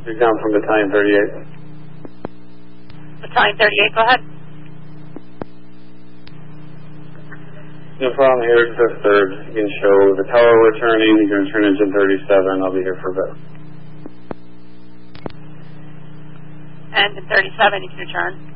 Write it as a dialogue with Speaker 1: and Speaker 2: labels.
Speaker 1: You're down from Battalion 38.
Speaker 2: Battalion 38, go ahead.
Speaker 1: No problem, here's the 3rd. You can show the tower we're turning. You're going to turn engine 37. I'll be here for a bit.
Speaker 2: Engine 37, you can return.